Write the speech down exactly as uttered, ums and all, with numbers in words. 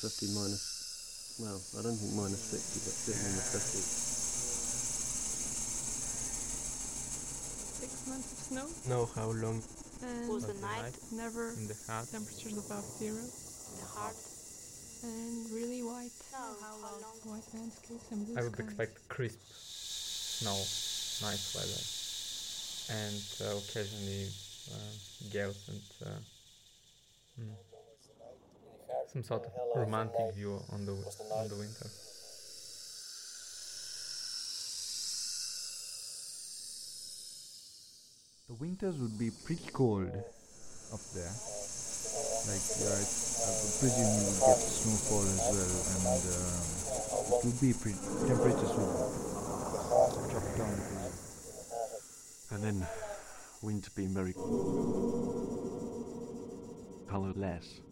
fifty minus, well, I don't think minus sixty, but certainly in the fifties. Six months of snow. Know how long And Was was the the night night never in the heart? temperatures above zero. in the heart? And really white. No, how long? White landscapes and blue I would skies. expect crisp snow, nice weather, and uh, occasionally uh, gales and uh, mm, some sort of romantic view on the on the winter. The winters would be pretty cold up there. Like, yeah, it's, I would presume you would get snowfall as well, and um, it would be pretty, temperatures would drop down pretty. And then winter being very colorless.